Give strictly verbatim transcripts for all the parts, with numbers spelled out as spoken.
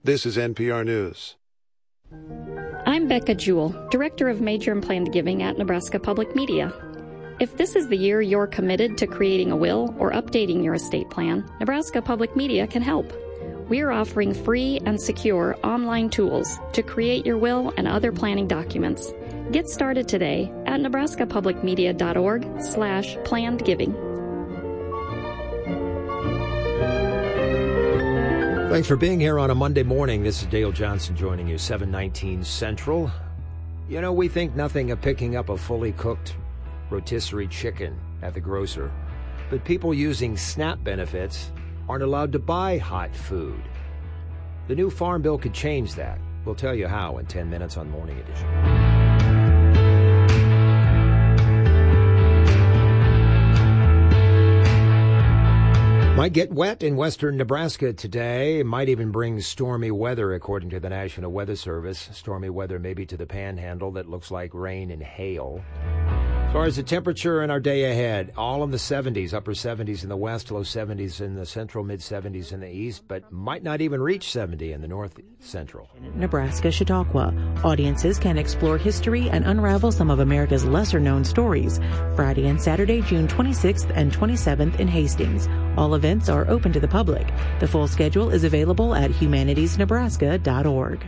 This is N P R News. I'm Becca Jewell, Director of Major and Planned Giving at Nebraska Public Media. If this is the year you're committed to creating a will or updating your estate plan, Nebraska Public Media can help. We are offering free and secure online tools to create your will and other planning documents. Get started today at nebraskapublicmedia.org slash planned giving. Thanks for being here on a Monday morning. This is Dale Johnson joining you, seven nineteen Central. You know, we think nothing of picking up a fully cooked rotisserie chicken at the grocer, but people using SNAP benefits aren't allowed to buy hot food. The new Farm Bill could change that. We'll tell you how in ten minutes on Morning Edition. Might get wet in western Nebraska today. It might even bring stormy weather, according to the National Weather Service. Stormy weather maybe to the Panhandle that looks like rain and hail. As far as the temperature in our day ahead, all in the seventies, upper seventies in the west, low seventies in the central, mid-seventies in the east, but might not even reach seventy in the north central. Nebraska Chautauqua. Audiences can explore history and unravel some of America's lesser-known stories. Friday and Saturday, June twenty-sixth and twenty-seventh in Hastings. All events are open to the public. The full schedule is available at humanities nebraska dot org.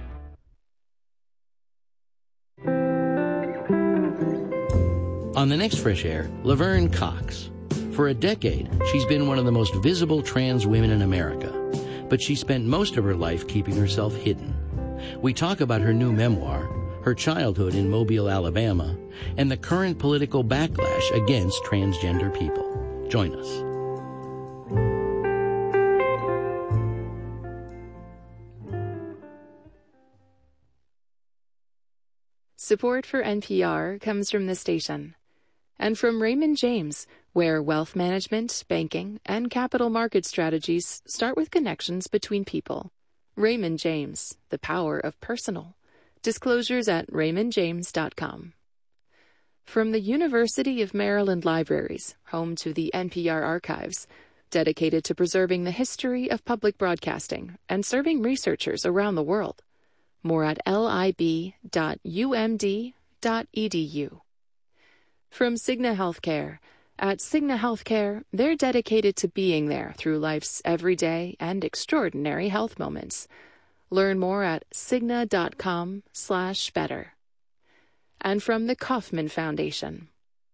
On the next Fresh Air, Laverne Cox. For a decade, she's been one of the most visible trans women in America, but she spent most of her life keeping herself hidden. We talk about her new memoir, her childhood in Mobile, Alabama, and the current political backlash against transgender people. Join us. Support for N P R comes from the station and from Raymond James, where wealth management, banking, and capital market strategies start with connections between people. Raymond James, the power of personal. Disclosures at raymond james dot com. From the University of Maryland Libraries, home to the N P R Archives, dedicated to preserving the history of public broadcasting and serving researchers around the world. More at lib dot u m d dot e d u. From Cigna Healthcare. At Cigna Healthcare, they're dedicated to being there through life's everyday and extraordinary health moments. Learn more at cigna dot com slash better. And from the Kauffman Foundation.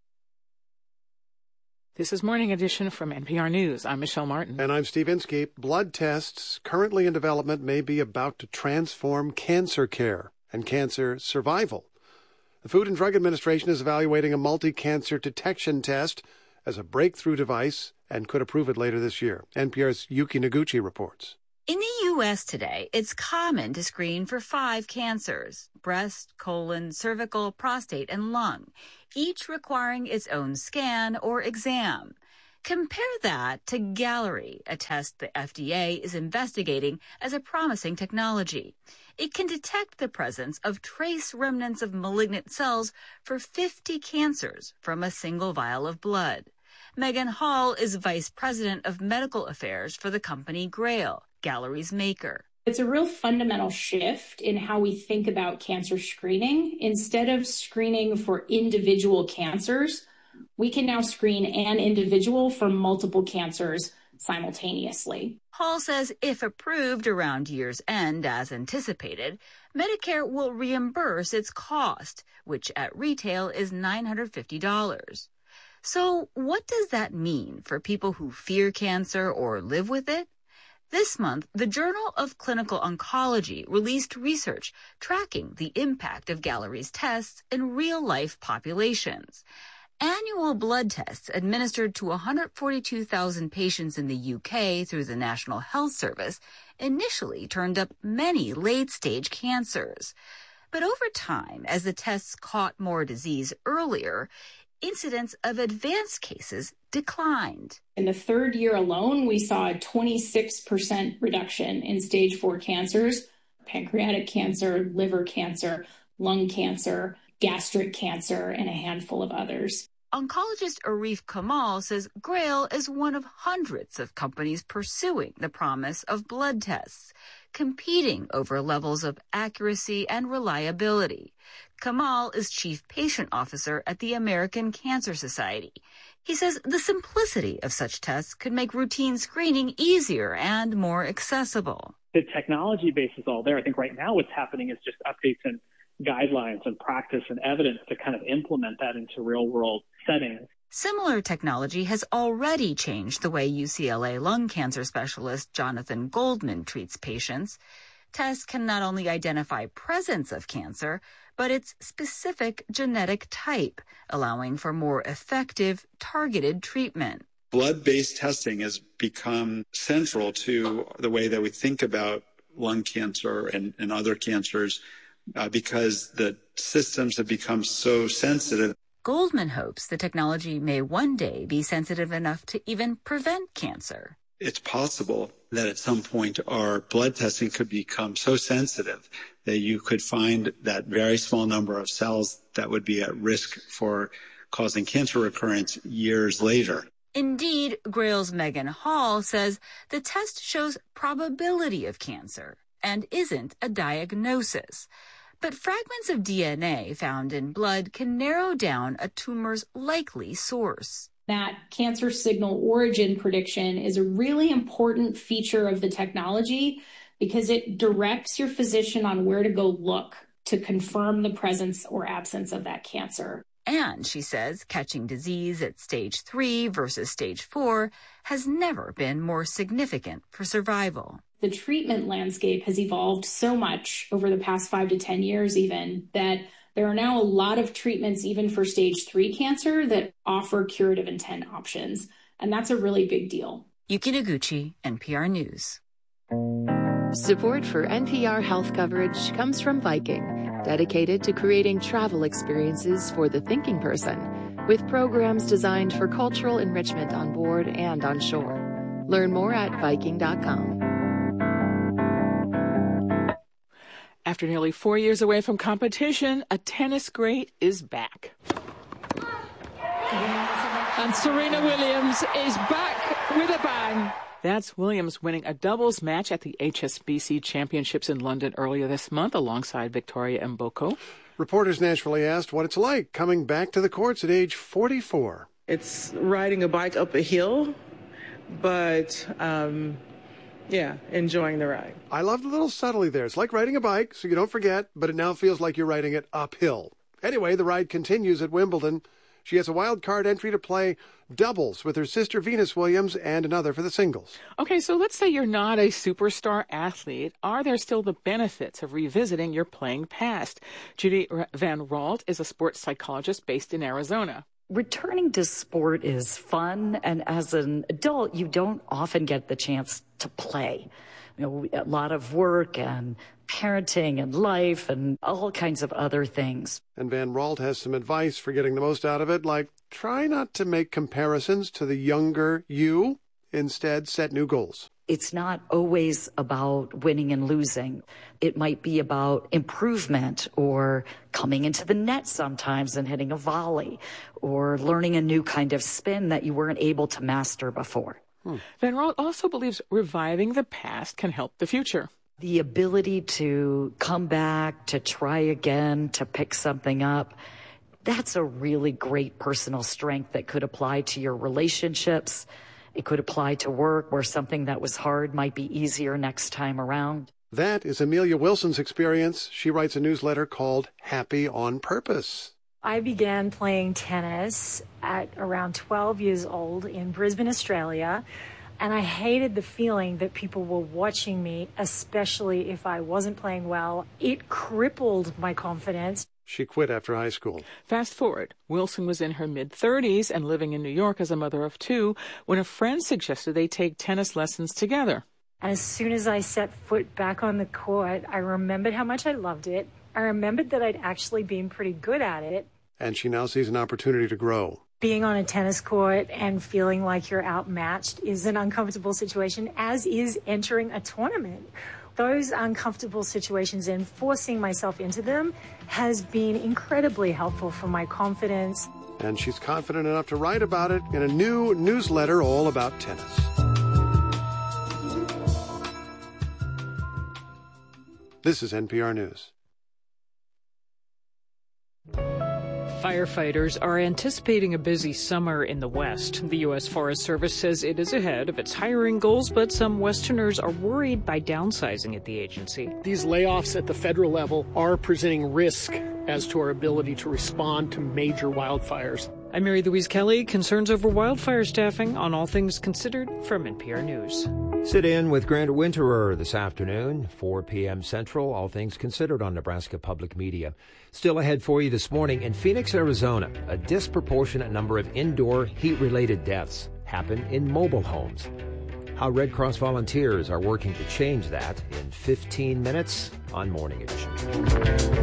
This is Morning Edition from N P R News. I'm Michelle Martin. And I'm Steve Inskeep. Blood tests currently in development may be about to transform cancer care and cancer survival. The Food and Drug Administration is evaluating a multi-cancer detection test as a breakthrough device and could approve it later this year. N P R's Yuki Noguchi reports. In the U S today, it's common to screen for five cancers: breast, colon, cervical, prostate, and lung, each requiring its own scan or exam. Compare that to Galleri, a test the F D A is investigating as a promising technology. It can detect the presence of trace remnants of malignant cells for fifty cancers from a single vial of blood. Megan Hall is Vice President of Medical Affairs for the company Grail, Galleri's maker. It's a real fundamental shift in how we think about cancer screening. Instead of screening for individual cancers, we can now screen an individual for multiple cancers simultaneously. Hall says if approved around year's end as anticipated, Medicare will reimburse its cost, which at retail is nine hundred fifty dollars. So what does that mean for people who fear cancer or live with it? This month, the Journal of Clinical Oncology released research tracking the impact of Galleri's tests in real-life populations. Annual blood tests administered to one hundred forty-two thousand patients in the U K through the National Health Service initially turned up many late-stage cancers. But over time, as the tests caught more disease earlier, incidence of advanced cases declined. In the third year alone, we saw a twenty-six percent reduction in stage four cancers: pancreatic cancer, liver cancer, lung cancer, gastric cancer, and a handful of others. Oncologist Arif Kamal says GRAIL is one of hundreds of companies pursuing the promise of blood tests, competing over levels of accuracy and reliability. Kamal is Chief Patient Officer at the American Cancer Society. He says the simplicity of such tests could make routine screening easier and more accessible. The technology base is all there. I think right now what's happening is just updates and guidelines and practice and evidence to kind of implement that into real-world settings. Similar technology has already changed the way U C L A lung cancer specialist Jonathan Goldman treats patients. Tests can not only identify presence of cancer, but its specific genetic type, allowing for more effective, targeted treatment. Blood-based testing has become central to the way that we think about lung cancer and, and other cancers uh, because the systems have become so sensitive. Goldman hopes the technology may one day be sensitive enough to even prevent cancer. It's possible that at some point our blood testing could become so sensitive that you could find that very small number of cells that would be at risk for causing cancer recurrence years later. Indeed, GRAIL's Megan Hall says the test shows probability of cancer and isn't a diagnosis. But fragments of D N A found in blood can narrow down a tumor's likely source. That cancer signal origin prediction is a really important feature of the technology because it directs your physician on where to go look to confirm the presence or absence of that cancer. And, she says, catching disease at stage three versus stage four has never been more significant for survival. The treatment landscape has evolved so much over the past five to ten years even that there are now a lot of treatments even for stage three cancer that offer curative intent options. And that's a really big deal. Yuki Noguchi, N P R News. Support for N P R health coverage comes from Viking, dedicated to creating travel experiences for the thinking person, with programs designed for cultural enrichment on board and on shore. Learn more at Viking dot com. After nearly four years away from competition, a tennis great is back. And Serena Williams is back with a bang. That's Williams winning a doubles match at the H S B C Championships in London earlier this month alongside Victoria Mboko. Reporters naturally asked what it's like coming back to the courts at age forty-four. It's riding a bike up a hill, but um, yeah, enjoying the ride. I love the little subtlety there. It's like riding a bike, so you don't forget, but it now feels like you're riding it uphill. Anyway, the ride continues at Wimbledon. She has a wild card entry to play doubles with her sister Venus Williams and another for the singles. Okay, so let's say you're not a superstar athlete. Are there still the benefits of revisiting your playing past? Judy Van Ralt is a sports psychologist based in Arizona. Returning to sport is fun, and as an adult, you don't often get the chance to play. You know, a lot of work and parenting and life and all kinds of other things. And Van Ralt has some advice for getting the most out of it, like try not to make comparisons to the younger you. Instead, set new goals. It's not always about winning and losing. It might be about improvement or coming into the net sometimes and hitting a volley or learning a new kind of spin that you weren't able to master before. Hmm. Van Ralt also believes reviving the past can help the future. The ability to come back, to try again, to pick something up, that's a really great personal strength that could apply to your relationships. It could apply to work where something that was hard might be easier next time around. That is Amelia Wilson's experience. She writes a newsletter called Happy on Purpose. I began playing tennis at around twelve years old in Brisbane, Australia. And I hated the feeling that people were watching me, especially if I wasn't playing well. It crippled my confidence. She quit after high school. Fast forward, Wilson was in her mid-thirties and living in New York as a mother of two when a friend suggested they take tennis lessons together. And as soon as I set foot back on the court, I remembered how much I loved it. I remembered that I'd actually been pretty good at it. And she now sees an opportunity to grow. Being on a tennis court and feeling like you're outmatched is an uncomfortable situation, as is entering a tournament. Those uncomfortable situations and forcing myself into them has been incredibly helpful for my confidence. and she's confident enough to write about it in a new newsletter all about tennis. This is N P R News. Firefighters are anticipating a busy summer in the West. The U S Forest Service says it is ahead of its hiring goals, but some Westerners are worried by downsizing at the agency. These layoffs at the federal level are presenting risk as to our ability to respond to major wildfires. I'm Mary Louise Kelly. Concerns over wildfire staffing on All Things Considered from N P R News. Sit in with Grant Winterer this afternoon, four p.m. Central, All Things Considered on Nebraska Public Media. Still ahead for you this morning in Phoenix, Arizona, a disproportionate number of indoor heat-related deaths happen in mobile homes. How Red Cross volunteers are working to change that in fifteen minutes on Morning Edition.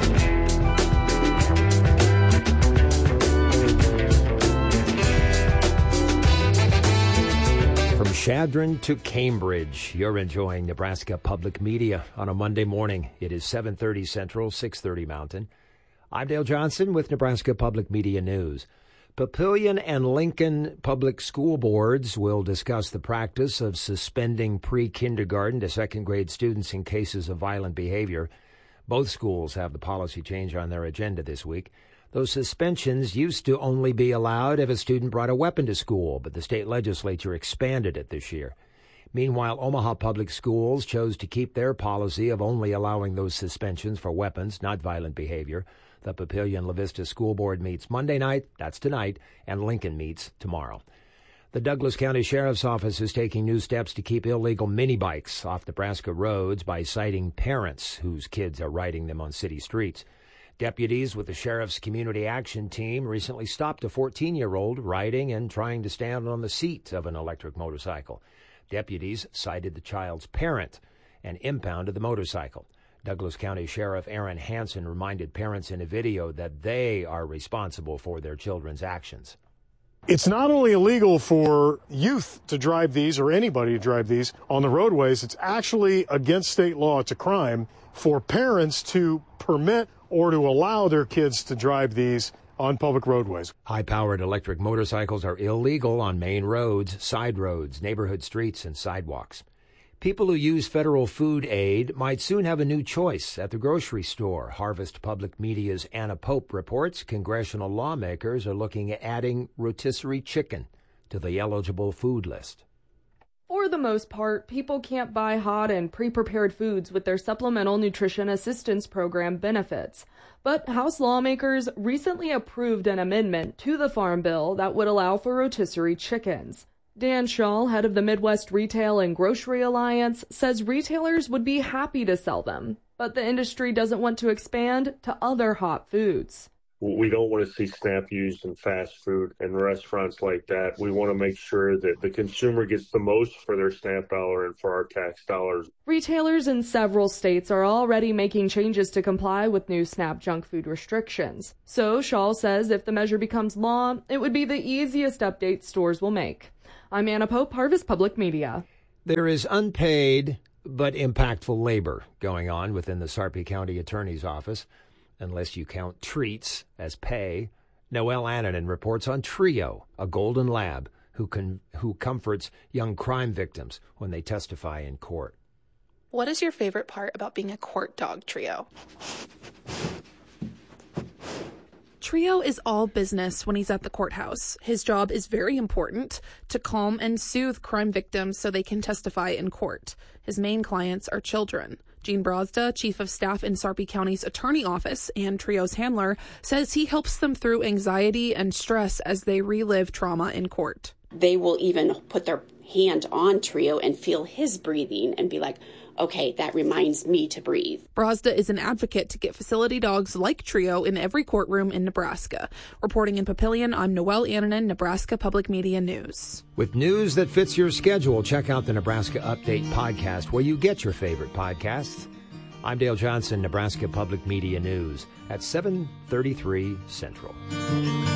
From Chadron to Cambridge, you're enjoying Nebraska Public Media on a Monday morning. It is seven thirty Central, six thirty Mountain. I'm Dale Johnson with Nebraska Public Media News. Papillion and Lincoln Public School Boards will discuss the practice of suspending pre-kindergarten to second grade students in cases of violent behavior. Both schools have the policy change on their agenda this week. Those suspensions used to only be allowed if a student brought a weapon to school, but the state legislature expanded it this year. Meanwhile, Omaha Public Schools chose to keep their policy of only allowing those suspensions for weapons, not violent behavior. The Papillion-La Vista School Board meets Monday night, that's tonight, and Lincoln meets tomorrow. The Douglas County Sheriff's Office is taking new steps to keep illegal mini bikes off Nebraska roads by citing parents whose kids are riding them on city streets. Deputies with the Sheriff's Community Action Team recently stopped a fourteen-year-old riding and trying to stand on the seat of an electric motorcycle. Deputies cited the child's parent and impounded the motorcycle. Douglas County Sheriff Aaron Hansen reminded parents in a video that they are responsible for their children's actions. It's not only illegal for youth to drive these or anybody to drive these on the roadways, it's actually against state law. It's a crime for parents to permit or to allow their kids to drive these on public roadways. High-powered electric motorcycles are illegal on main roads, side roads, neighborhood streets, and sidewalks. People who use federal food aid might soon have a new choice at the grocery store. Harvest Public Media's Anna Pope reports congressional lawmakers are looking at adding rotisserie chicken to the eligible food list. For the most part, people can't buy hot and pre-prepared foods with their Supplemental Nutrition Assistance Program benefits. But House lawmakers recently approved an amendment to the Farm Bill that would allow for rotisserie chickens. Dan Schall, head of the Midwest Retail and Grocery Alliance, says retailers would be happy to sell them, but the industry doesn't want to expand to other hot foods. We don't want to see SNAP used in fast food and restaurants like that. We want to make sure that the consumer gets the most for their SNAP dollar and for our tax dollars. Retailers in several states are already making changes to comply with new SNAP junk food restrictions. So Schall says if the measure becomes law, it would be the easiest update stores will make. I'm Anna Pope, Harvest Public Media. There is unpaid but impactful labor going on within the Sarpy County Attorney's Office, unless you count treats as pay. Noelle Annanen reports on Trio, a golden lab who can, who comforts young crime victims when they testify in court. What is your favorite part about being a court dog, Trio? Trio is all business when he's at the courthouse. His job is very important, to calm and soothe crime victims so they can testify in court. His main clients are children. Gene Brozda, chief of staff in Sarpy County's attorney office and Trio's handler, says he helps them through anxiety and stress as they relive trauma in court. They will even put their hand on Trio and feel his breathing and be like, okay, that reminds me to breathe. Brozda is an advocate to get facility dogs like Trio in every courtroom in Nebraska. Reporting in Papillion, I'm Noelle Annanen, Nebraska Public Media News. With news that fits your schedule, check out the Nebraska Update podcast where you get your favorite podcasts. I'm Dale Johnson, Nebraska Public Media News at seven thirty-three Central.